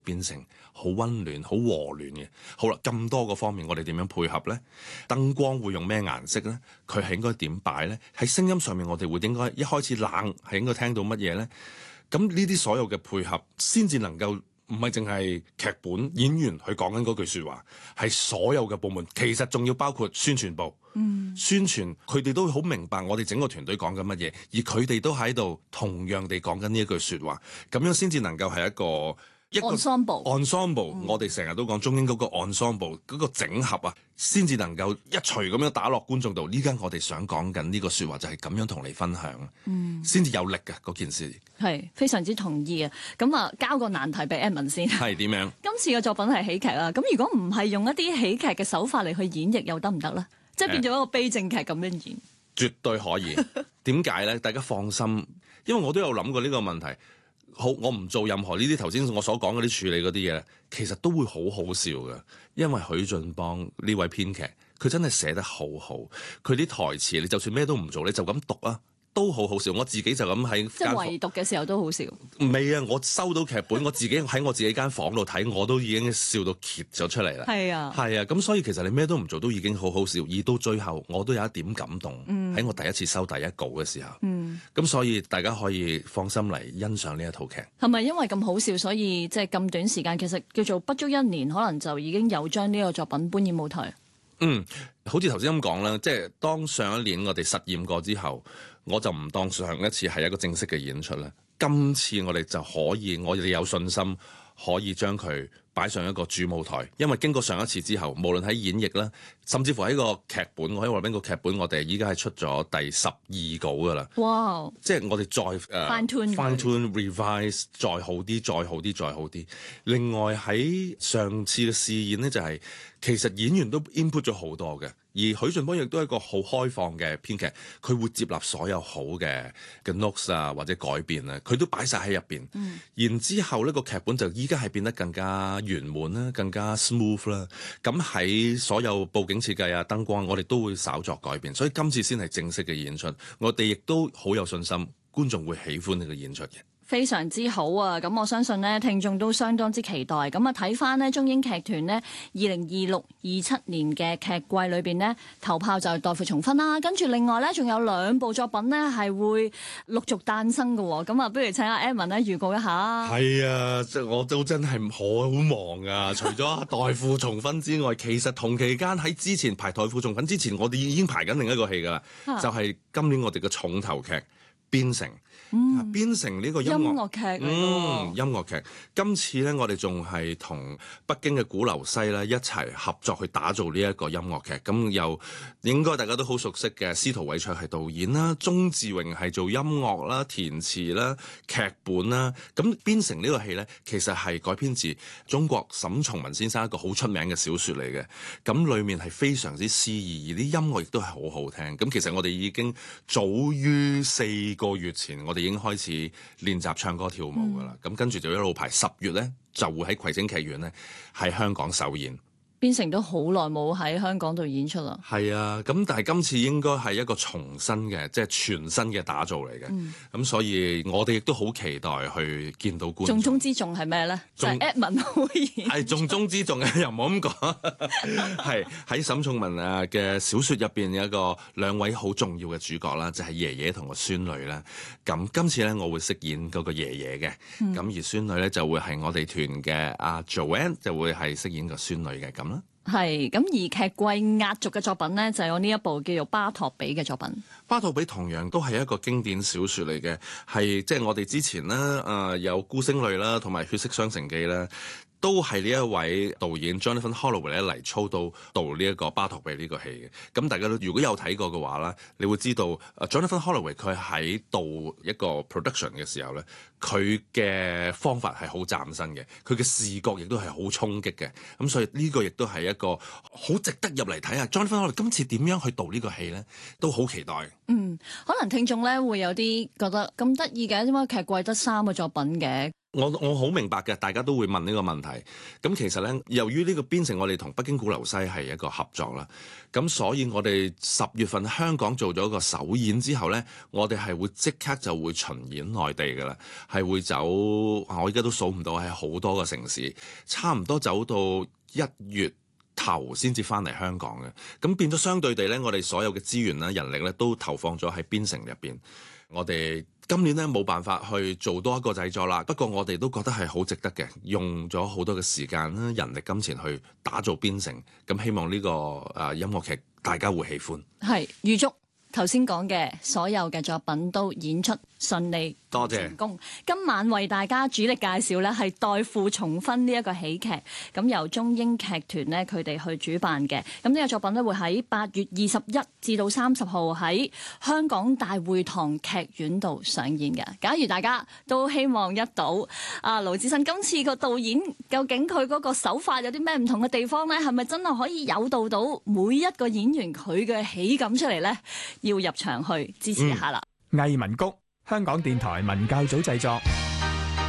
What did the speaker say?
變成好溫暖、好和暖嘅。好啦，咁多個方面我哋點樣配合呢？燈光會用咩顏色呢？佢係應該點擺呢？喺聲音上面我哋會應該一開始冷係應該聽到乜嘢呢？咁呢啲所有嘅配合先至能夠唔係淨係劇本演員去講緊嗰句説話，係所有嘅部門，其實仲要包括宣傳部。宣傳佢哋都好明白我哋整個團隊講緊乜嘢，而佢哋都喺度同樣地講緊呢一句説話，咁樣先至能夠係一個 ensemble，我哋成日都講中英嗰個 ensemble 嗰個整合啊，先至能夠一錘咁樣打落觀眾度。呢家我哋想講緊呢個説話就係咁樣同你分享，先至有力嘅嗰件事。 係非常之同意啊！咁啊，交個難題俾 Edmond 先。 係點樣？ 今次嘅作品係喜劇啦，咁如果唔係用一啲喜劇嘅手法嚟去演繹，又得唔得咧？即係變咗一個悲正劇咁樣演。 絕對可以。點解咧？大家放心，因為我都有諗過呢個問題。好，我唔做任何呢啲頭先我所講嗰啲處理嗰啲嘢，其實都會好好笑嘅。因為許俊邦呢位編劇，佢真係寫得好好，佢啲台詞你就算咩都唔做，你就咁讀啊，都好好笑。我自己就咁喺即係圍讀嘅時候都好笑。 未啊！我收到劇本，我自己喺我自己間房度睇，我都已經笑到揭咗出嚟啦。係啊，咁所以其實你咩都唔做都已經好好笑，而到最後我都有一點感動。喺我第一次收第一稿嘅時候，咁所以大家可以放心嚟欣賞呢一套劇。 係咪因為咁好笑，所以即係咁短時間，其實叫做不足1年，可能就已經有將呢個作品搬演舞台？ 好似頭先咁講啦，即係當上一年我哋實驗過之後，我就唔當上一次係一個正式嘅演出啦。今次我哋就可以，我哋有信心可以將佢擺上一個主舞台，因為經過上一次之後，無論喺演繹啦，甚至乎喺個劇本，我喺話邊個劇本，我哋依家係出咗第12稿噶啦。哇！即係我哋再 fine tune revise 再好啲，再好啲，再好啲。另外喺上次嘅試演呢，就係其實演員都 input 咗好多嘅，而許俊邦亦都係一個好開放嘅編劇，佢會接納所有好嘅 notes 啊或者改變啊，佢都擺晒喺入邊。然之後呢個劇本就依家係變得更加圓滿啦，更加 smooth 啦。咁喺所有佈景設計啊、燈光，我哋都會稍作改變，所以今次先係正式嘅演出。我哋亦都好有信心，觀眾會喜歡呢個演出嘅。 非常之好啊！咁我相信呢，聽眾都相當之期待。咁啊，睇翻呢中英劇團呢2026-27年嘅劇季裏邊呢，頭炮就係代父從婚啦。跟住另外呢，仲有2部作品呢係會陸續誕生嘅。咁啊，不如請阿 Edmond 呢預告一下。 係啊，即係我都真係好忙啊！除咗代父從婚之外，其實同期間喺之前排代父從婚之前，我哋已經排緊另一個戲㗎啦，就係今年我哋嘅重頭劇《邊城》。邊城呢個音樂劇，音樂劇。今次呢，我哋仲係同北京嘅鼓樓西咧一齊合作去打造呢一個音樂劇。咁又應該大家都好熟悉嘅，司徒偉卓係導演啦，鐘志榮係做音樂啦、填詞啦、劇本啦。咁邊城呢個戲呢，其實係改編自中國沈從文先生一個好出名嘅小說嚟嘅。咁裡面係非常之詩意，而啲音樂亦都係好好聽。咁其實我哋已經早於4個月前，我哋已經開始練習唱歌跳舞㗎啦，咁跟住就一路排10月咧，就會喺葵青劇院咧喺香港首演。邊城都好耐冇喺香港度演出啦。係啊，咁但係今次應該係一個重新嘅，即係全新嘅打造嚟嘅。咁所以我哋亦都好期待去見到觀眾。重中之重係咩咧？就係 Edmond 會演。係重中之重嘅，又唔好咁講。係喺沈從文嘅小説入邊有一個2位好重要嘅主角啦，就係爺爺同個孫女啦。咁今次咧，我會飾演嗰個爺爺嘅，咁而孫女咧就會係我哋團嘅阿 Joanne 就會係飾演個孫女嘅咁。係咁，而劇季壓軸嘅作品呢，就係我呢一部叫做《巴托比》嘅作品。巴托比同樣都係一個經典小説嚟嘅，係即係我哋之前咧有《孤星淚》啦，同埋《血色雙城記》啦。都係呢一位導演 Jonathan Holloway 咧嚟操導呢一個巴托比呢個戲嘅。咁大家都如果有睇過嘅話咧，你會知道 Jonathan Holloway 佢喺導一個 production 嘅時候咧，佢嘅方法係好嶄新嘅，佢嘅視覺亦都係好衝擊嘅。咁所以呢個亦都係一個好值得入嚟睇下 Jonathan Holloway 今次點樣去導呢個戲咧，都好期待。可能聽眾咧會有啲覺得咁得意嘅，點解劇季得3個作品嘅？ 我好明白嘅，大家都會問呢個問題。咁其實咧，由於呢個邊城我哋同北京鼓樓西係一個合作啦，咁所以我哋10月份香港做咗個首演之後咧，我哋係會即刻就會巡演內地㗎啦，係會走，我而家都數唔到係好多個城市，差唔多走到1月頭先至翻嚟香港嘅。咁變咗相對地咧，我哋所有嘅資源啦、人力咧都投放咗喺邊城入邊。我哋今年咧冇辦法去做多一個製作啦，不過我哋都覺得係好值得嘅，用咗好多嘅時間啦、人力、金錢去打造邊城，咁希望呢個音樂劇大家會喜歡。 係預祝頭先講嘅所有嘅作品都演出順利， 多謝成功。今晚為大家主力介紹咧係《代父重婚》呢一個喜劇，咁由中英劇團咧佢哋去主辦嘅。咁呢個作品咧會喺8月21至到30號喺香港大會堂劇院度上演嘅。假如大家都希望一睹盧志信今次個導演究竟佢嗰個手法有啲咩唔同嘅地方咧，係咪真係可以誘導到每一個演員佢嘅喜感出嚟咧？要入場去支持一下啦！ 藝文谷，香港電台文教組製作。